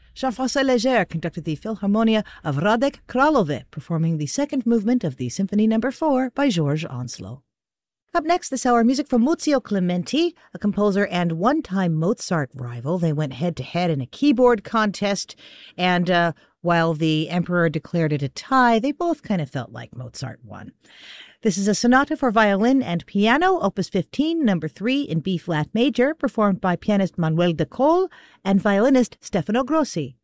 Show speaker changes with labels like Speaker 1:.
Speaker 1: Jean-François Léger conducted the Philharmonia of Radek Králové, performing the second movement of the Symphony No. 4 by Georges Onslow. Up next this hour, music from Muzio Clementi, a composer and one-time Mozart rival. They went head-to-head in a keyboard contest, and while the emperor declared it a tie, they both kind of felt like Mozart won. This is a sonata for violin and piano, Opus 15, No. 3 in B-flat major, performed by pianist Manuel de Cole and violinist Stefano Grossi.